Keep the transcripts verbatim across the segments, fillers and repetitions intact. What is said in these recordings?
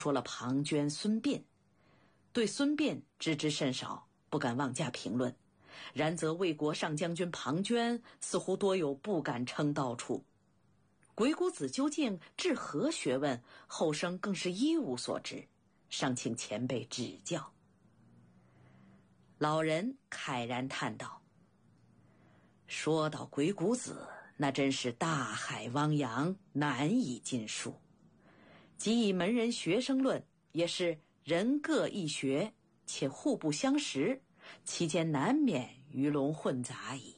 说了庞涓、孙膑，对孙膑知之甚少，不敢妄加评论。然则魏国上将军庞涓似乎多有不敢称道处。鬼谷子究竟治何学问，后生更是一无所知，尚请前辈指教。老人慨然叹道：说到鬼谷子，那真是大海汪洋，难以尽述。即以门人学生论，也是人各一学，且互不相识，其间难免鱼龙混杂矣。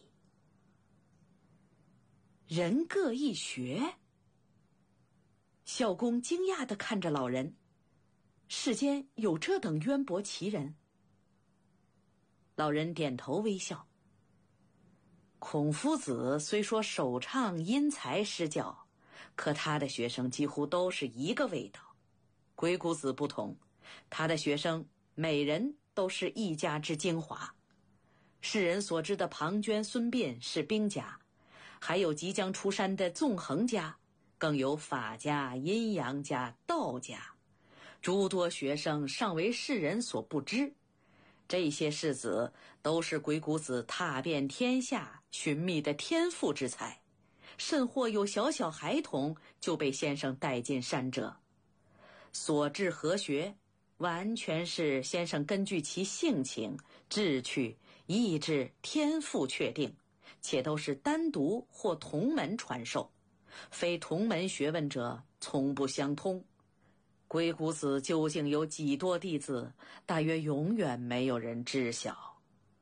人各一学？孝公惊讶地看着老人，世间有这等渊博奇人？老人点头微笑。孔夫子虽说首倡因材施教，可他的学生几乎都是一个味道。鬼谷子不同，他的学生每人都是一家之精华。世人所知的庞涓、孙膑是兵家，还有即将出山的纵横家，更有法家、阴阳家、道家，诸多学生尚为世人所不知。这些士子都是鬼谷子踏遍天下寻觅的天赋之才，甚或有小小孩童就被先生带进山者。所治何学，完全是先生根据其性情、志趣、意志、天赋确定，且都是单独或同门传授，非同门学问者从不相通。鬼谷子究竟有几多弟子，大约永远没有人知晓。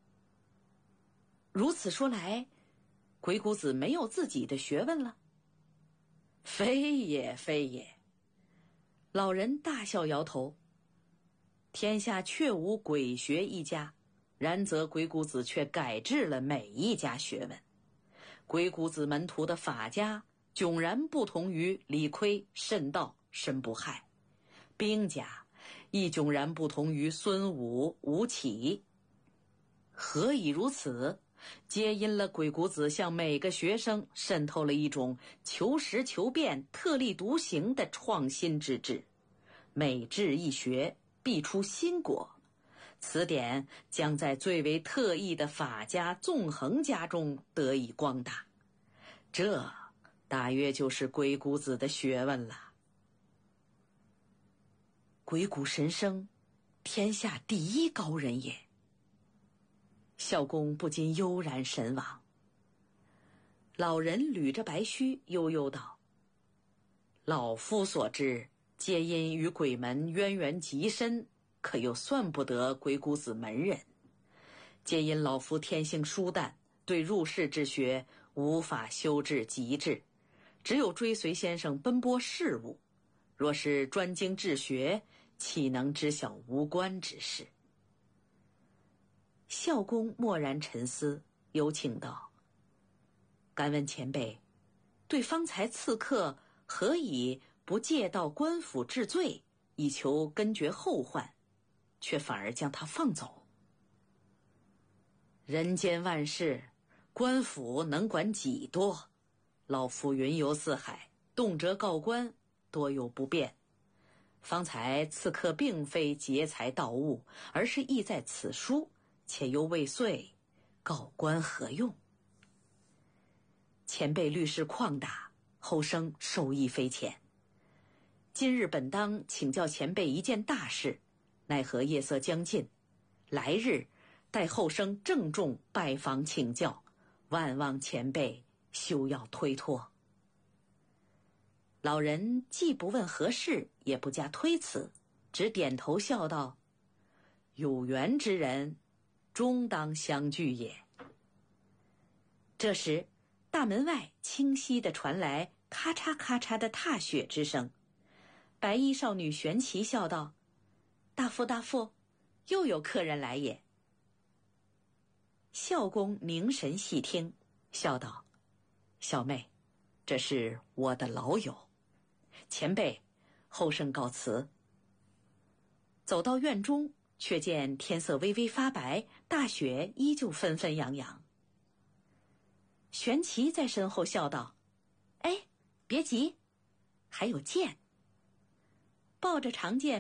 如此说来，鬼谷子没有自己的学问了？非也非也。老人大笑摇头。天下确无鬼学一家，然则鬼谷子却改制了每一家学问。鬼谷子门徒的法家迥然不同于李悝、慎道、申不害，兵家亦迥然不同于孙武、吴起。何以如此？皆因了鬼谷子向每个学生渗透了一种求实求变、特立独行的创新之志。每治一学，必出新果。此点将在最为特异的法家、纵横家中得以光大。这大约就是鬼谷子的学问了。鬼谷神生，天下第一高人也。孝公不禁悠然神往。老人捋着白须，悠悠道：老夫所知，皆因与鬼门渊源极深，可又算不得鬼谷子门人。皆因老夫天性疏淡，对入世之学无法修治极致，只有追随先生奔波事务。若是专精治学，岂能知晓无关之事？孝公默然沉思，有请道：敢问前辈，对方才刺客何以不借到官府治罪，以求根绝后患，却反而将他放走？人间万事，官府能管几多？老夫云游四海，动辄告官，多有不便。方才刺客并非劫财盗物，而是意在此书，且又未遂，告官何用？前辈虑事旷达，后生受益匪浅。今日本当请教前辈一件大事，奈何夜色将近，来日待后生郑重拜访请教，万望前辈休要推脱。老人既不问何事，也不加推辞，只点头笑道：有缘之人，终当相聚也。这时大门外清晰地传来咔嚓咔嚓的踏雪之声。白衣少女玄奇笑道：大夫大夫，又有客人来也。孝公凝神细听，笑道：小妹，这是我的老友。前辈，后生告辞。走到院中，却见天色微微发白，大雪依旧纷纷扬扬。玄奇在身后笑道：哎，别急，还有剑。 抱着长剑